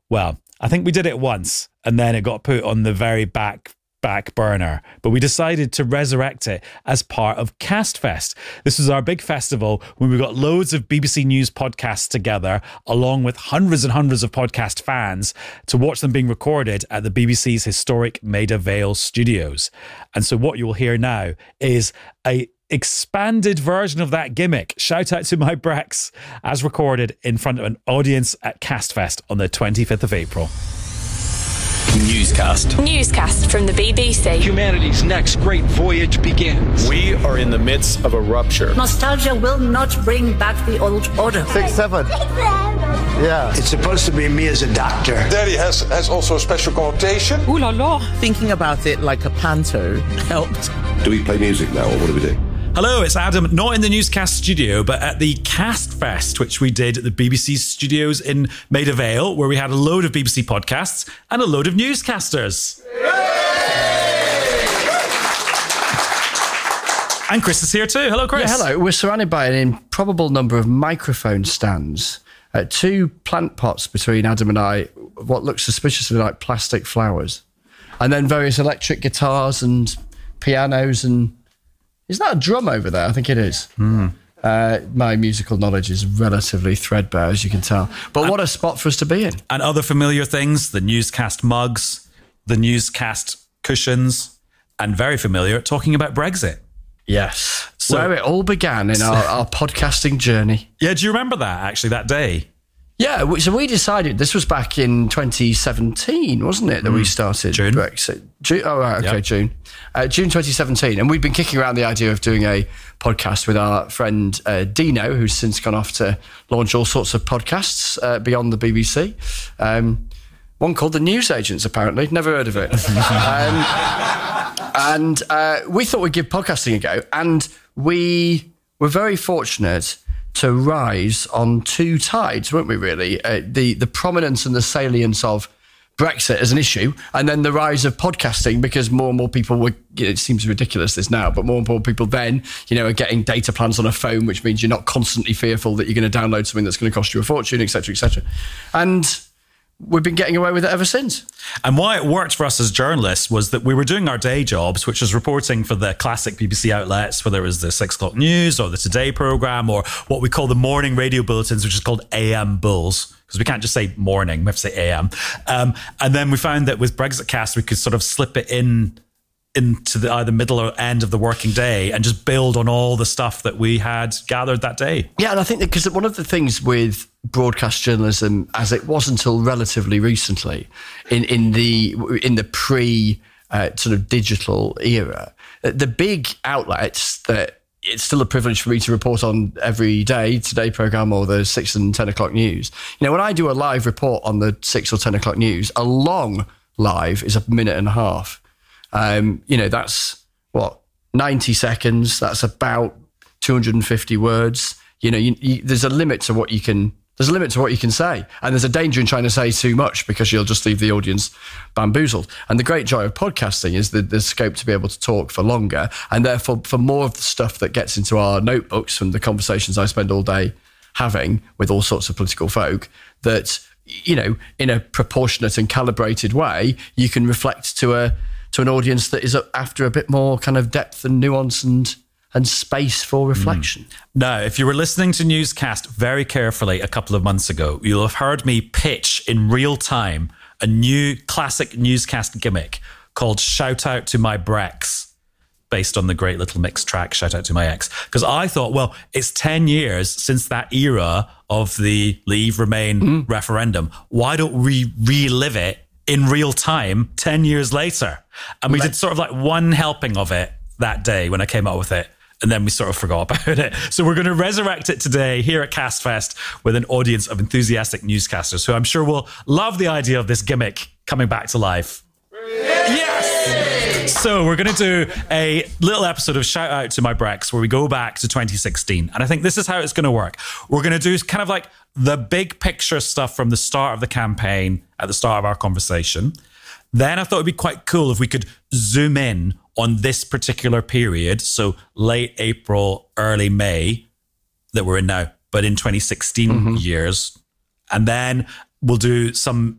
Well, I think we did it once and then it got put on the very back burner, but we decided to resurrect it as part of Castfest. This was our big festival when we got loads of BBC News podcasts together, along with hundreds and hundreds of podcast fans, to watch them being recorded at the BBC's historic Maida Vale studios. And so what you will hear now is a expanded version of that gimmick. Shout out to my Brex, as recorded in front of an audience at Castfest on the 25th of April. Newscast from the BBC. Humanity's next great voyage begins. We are in the midst of a rupture. Nostalgia will not bring back the old order. 6, 7. Yeah. It's supposed to be me as a doctor. Daddy has also a special connotation. Ooh la la. Thinking about it like a panto helped. Do we play music now, or what do we do? Hello, it's Adam, not in the Newscast studio, but at the Castfest, which we did at the BBC studios in Maida Vale, where we had a load of BBC podcasts and a load of newscasters. And Chris is here too. Hello, Chris. Yeah, hello. We're surrounded by an improbable number of microphone stands, 2 plant pots between Adam and I, what looks suspiciously like plastic flowers, and then various electric guitars and pianos and... Is that a drum over there? I think it is. My musical knowledge is relatively threadbare, as you can tell. But what a spot for us to be in. And other familiar things, the newscast mugs, the newscast cushions, and very familiar, talking about Brexit. Yes. So, where it all began in our podcasting journey. Yeah, do you remember that, actually, that day? Yeah, so we decided, this was back in 2017, wasn't it, that we started June. Brexit? June. Oh, right, okay, yep. June 2017. And we've been kicking around the idea of doing a podcast with our friend Dino, who's since gone off to launch all sorts of podcasts beyond the BBC. One called The News Agents, apparently. Never heard of it. And we thought we'd give podcasting a go. And we were very fortunate to rise on 2 tides, weren't we, really? The prominence and the salience of Brexit as an issue, and then the rise of podcasting, because more and more people were, it seems ridiculous this now, but more and more people then, are getting data plans on a phone, which means you're not constantly fearful that you're going to download something that's going to cost you a fortune, etc., etc. And we've been getting away with it ever since. And why it worked for us as journalists was that we were doing our day jobs, which was reporting for the classic BBC outlets, whether it was the 6 o'clock news or the Today programme or what we call the morning radio bulletins, which is called AM Bulls, because we can't just say morning, we have to say AM. And then we found that with Brexit Cast, we could sort of slip it into the either middle or end of the working day and just build on all the stuff that we had gathered that day. Yeah, and I think that because one of the things with broadcast journalism, as it was until relatively recently, in the pre sort of digital era, the big outlets that it's still a privilege for me to report on every day, Today programme or the 6 and 10 o'clock news. When I do a live report on the 6 or 10 o'clock news, a long live is a minute and a half. That's 90 seconds. That's about 250 words. There's a limit to what you can. There's a limit to what you can say, and there's a danger in trying to say too much because you'll just leave the audience bamboozled. And the great joy of podcasting is the scope to be able to talk for longer, and therefore for more of the stuff that gets into our notebooks from the conversations I spend all day having with all sorts of political folk. That in a proportionate and calibrated way, you can reflect to an audience that is after a bit more kind of depth and nuance and space for reflection. Now, if you were listening to Newscast very carefully a couple of months ago, you'll have heard me pitch in real time a new classic newscast gimmick called Shout Out to My Brex, based on the Great Little Mix track Shout Out to My Ex. Because I thought, well, it's 10 years since that era of the Leave Remain referendum. Why don't we relive it in real time 10 years later? And we did sort of like one helping of it that day when I came up with it. And then we sort of forgot about it. So we're going to resurrect it today here at Castfest with an audience of enthusiastic newscasters who I'm sure will love the idea of this gimmick coming back to life. Yes! So we're going to do a little episode of Shout Out to My Brex where we go back to 2016. And I think this is how it's going to work. We're going to do kind of like the big picture stuff from the start of the campaign at the start of our conversation. Then I thought it'd be quite cool if we could zoom in on this particular period, so late April, early May that we're in now, but in 2016 years. And then we'll do some